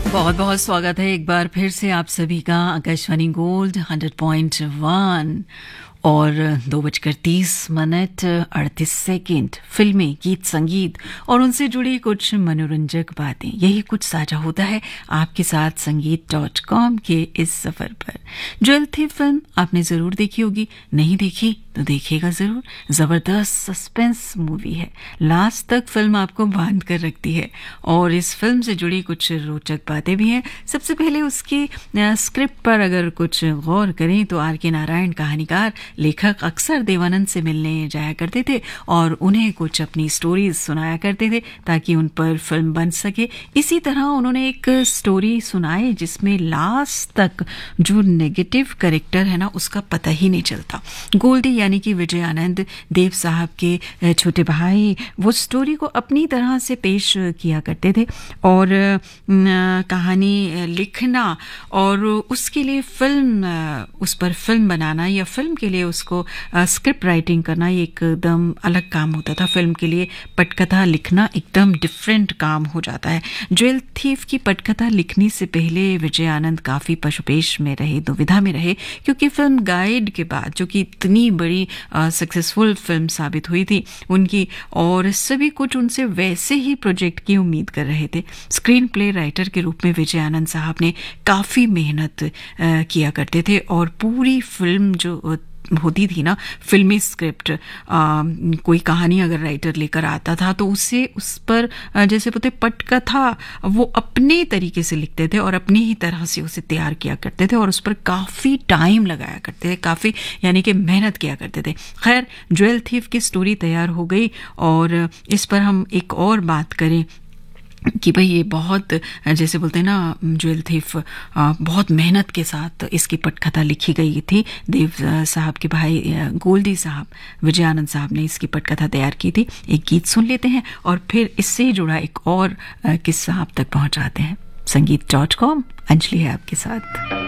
बहुत बहुत स्वागत है एक बार फिर से आप सभी का आकाशवाणी गोल्ड 100.1 और 2:30 फिल्में, गीत संगीत और उनसे जुड़ी कुछ मनोरंजक बातें, यही कुछ साझा होता है आपके साथ संगीत.com के इस सफर पर। ज्वेल थी फिल्म आपने जरूर देखी होगी, नहीं देखी तो देखिएगा जरूर। जबरदस्त सस्पेंस मूवी है, लास्ट तक फिल्म आपको बांध कर रखती है और इस फिल्म से जुड़ी कुछ रोचक बातें भी हैं। सबसे पहले उसकी स्क्रिप्ट पर अगर कुछ गौर करें तो R.K. नारायण कहानीकार, लेखक अक्सर देवानंद से मिलने जाया करते थे और उन्हें कुछ अपनी स्टोरीज सुनाया करते थे ताकि उन पर फिल्म बन सके। इसी तरह उन्होंने एक स्टोरी सुनाई जिसमें लास्ट तक जो नेगेटिव कैरेक्टर है ना उसका पता ही नहीं चलता। गोल्डी यानी कि विजय आनंद, देव साहब के छोटे भाई, वो स्टोरी को अपनी तरह से पेश किया करते थे और कहानी लिखना और उसके लिए उस पर फिल्म बनाना या फिल्म के लिए उसको स्क्रिप्ट राइटिंग करना ये एकदम अलग काम होता था। फिल्म के लिए पटकथा लिखना एकदम डिफरेंट काम हो जाता है। ज्वेल थीफ की पटकथा लिखने से पहले विजय आनंद काफ़ी पशुपेश में रहे, दुविधा में रहे, क्योंकि फिल्म गाइड के बाद जो कि इतनी बड़ी सक्सेसफुल फिल्म साबित हुई थी उनकी, और सभी कुछ उनसे वैसे ही प्रोजेक्ट की उम्मीद कर रहे थे। स्क्रीन प्ले राइटर के रूप में विजय आनंद साहब ने काफ़ी मेहनत किया करते थे और पूरी फिल्म जो होती थी ना, फिल्मी स्क्रिप्ट, कोई कहानी अगर राइटर लेकर आता था तो उसे उस पर जैसे बोलते पटकथा वो अपने तरीके से लिखते थे और अपनी ही तरह से उसे तैयार किया करते थे और उस पर काफ़ी टाइम लगाया करते थे, काफ़ी यानी कि मेहनत किया करते थे। खैर, ज्वेल थीफ की स्टोरी तैयार हो गई और इस पर हम एक और बात करें कि भाई ये बहुत जैसे बोलते हैं ना, ज्वेल थीफ बहुत मेहनत के साथ इसकी पटकथा लिखी गई थी। देव साहब के भाई गोल्डी साहब, विजय आनंद साहब ने इसकी पटकथा तैयार की थी। एक गीत सुन लेते हैं और फिर इससे जुड़ा एक और किस्सा आप तक पहुंचाते हैं। संगीत.com, अंजलि है आपके साथ।